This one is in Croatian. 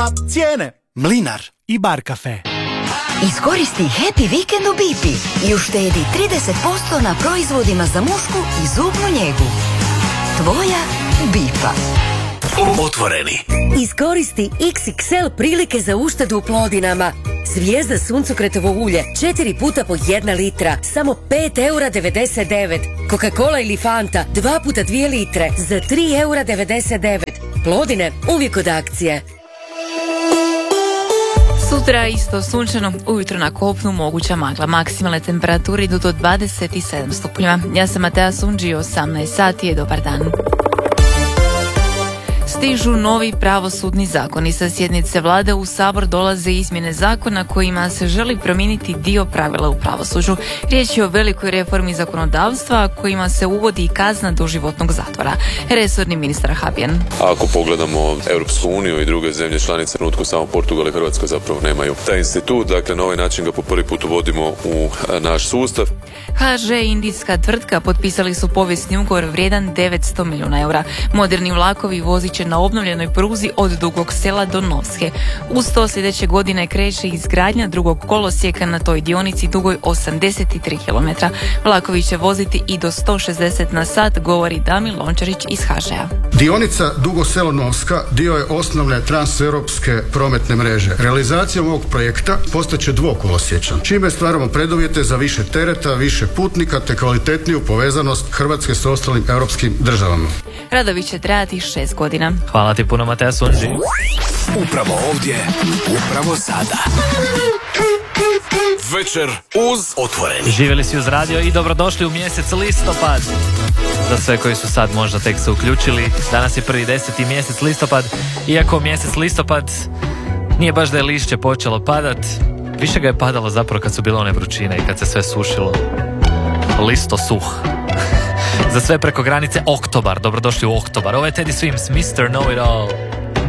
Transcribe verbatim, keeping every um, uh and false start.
Bipa, cijene, Mlinar i Bar kafe. Iskoristi Happy Weekend u Bipi i uštedi trideset posto na proizvodima za mušku i zubnu njegu. Tvoja Bipa. Otvoreni. Iskoristi iks iks el prilike za uštedu u Plodinama. Zvijezda suncokretovo ulje četiri puta po jedna litra, samo pet eura devedeset devet. Coca-Cola ili Fanta dva puta dvije litre za tri eura devedeset devet. Plodine uvijek od akcije. Sutra isto sunčano, ujutro na kopnu moguća magla. Maksimalne temperature idu do dvadeset sedam stupnjeva. Ja sam Matea Sunđi, osamnaest sati je dobar dan. Stižu novi pravosudni zakoni. Sa sjednice vlade u Sabor dolaze izmjene zakona kojima se želi promijeniti dio pravila u pravosuđu. Riječ je o velikoj reformi zakonodavstva kojima se uvodi i kazna doživotnog zatvora. Resorni ministar Habjan. Ako pogledamo Europsku uniju i druge zemlje članice, trenutku samo Portugal i Hrvatska zapravo nemaju taj institut. Dakle, na ovaj način ga po prvi put uvodimo u naš sustav. ha že i indijska tvrtka potpisali su povijesni ugovor vrijedan devetsto milijuna eura. Moderni vlakovi vozit će na obnovljenoj pruzi od Dugog Sela do Novske. Uz to sljedeće godine kreće izgradnja drugog kolosijeka na toj dionici dugoj osamdeset tri kilometra. Vlakovi će voziti i do sto šezdeset na sat, govori Damir Lončarić iz ha žea. Dionica Dugo Selo-Novska dio je osnovne transeuropske prometne mreže. Realizacijom ovog projekta postaće dvokolosječan, čime stvaramo preduvjete za više tereta, više putnika te kvalitetniju povezanost Hrvatske s ostalim europskim državama. Radovi će trajati šest godina. Hvala ti puno, Matea Sunđi. Upravo ovdje, upravo sada. Večer uz Otvoreni. Živjeli si uz radio i dobrodošli u mjesec listopad. Za sve koji su sad možda tek se uključili, danas je prvi deseti mjesec listopad. Iako mjesec listopad nije baš da je lišće počelo padat, više ga je padalo zapravo kad su bile one vrućine i kad se sve sušilo. Listo suh. Za sve preko granice oktobar, dobrodošli u oktobar. Ovo je Teddy Swims, mister Know It All.